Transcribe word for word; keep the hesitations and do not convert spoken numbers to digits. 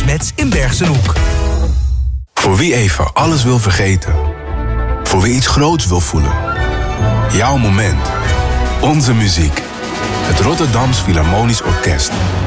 Mets in Bergsenhoek. Voor wie even alles wil vergeten. Voor wie iets groots wil voelen. Jouw moment. Onze muziek. Het Rotterdams Philharmonisch Orkest.